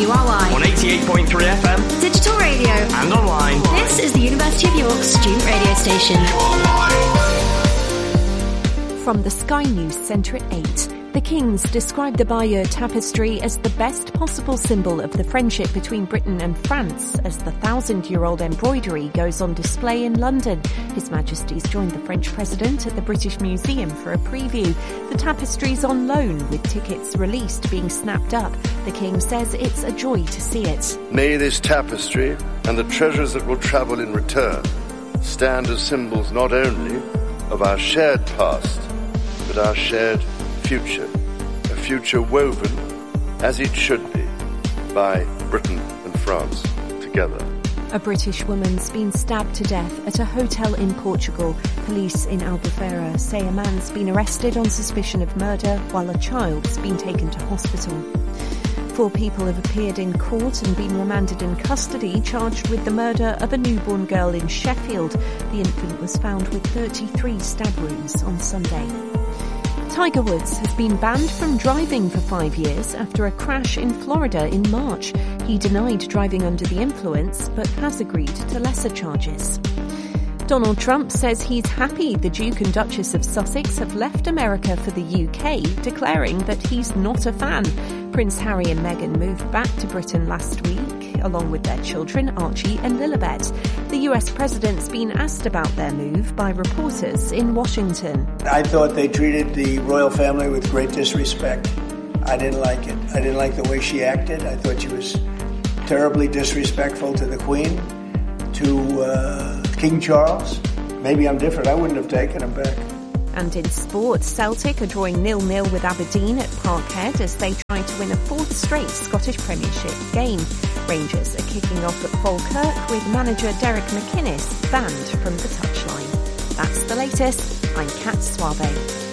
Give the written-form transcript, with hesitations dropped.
WRY. On 88.3 FM. Digital radio. And online. This is the University of York student radio station. From the Sky News Centre at 8. The Kings described the Bayeux Tapestry as the best possible symbol of the friendship between Britain and France as the 1,000-year-old embroidery goes on display in London. His Majesty's joined the French President at the British Museum for a preview. The tapestry's on loan, with tickets released being snapped up. The King says it's a joy to see it. May this tapestry and the treasures that will travel in return stand as symbols not only of our shared past, but our shared future, a future woven, as it should be, by Britain and France together. A British woman's been stabbed to death at a hotel in Portugal. Police in Albufeira say a man's been arrested on suspicion of murder while a child's been taken to hospital. 4 people have appeared in court and been remanded in custody, charged with the murder of a newborn girl in Sheffield. The infant was found with 33 stab wounds on Sunday. Tiger Woods has been banned from driving for 5 years after a crash in Florida in March. He denied driving under the influence, but has agreed to lesser charges. Donald Trump says he's happy the Duke and Duchess of Sussex have left America for the UK, declaring that he's not a fan. Prince Harry and Meghan moved back to Britain last week, along with their children Archie and Lilibet. The US president's been asked about their move by reporters in Washington. I thought they treated the royal family with great disrespect. I didn't like it. I didn't like the way she acted. I thought she was terribly disrespectful to the Queen, to King Charles. Maybe I'm different. I wouldn't have taken him back. And in sport, Celtic are drawing 0-0 with Aberdeen at Parkhead as they try to win a 4th straight Scottish Premiership game. Rangers are kicking off at Falkirk with manager Derek McInnes banned from the touchline. That's the latest. I'm Kat Suave.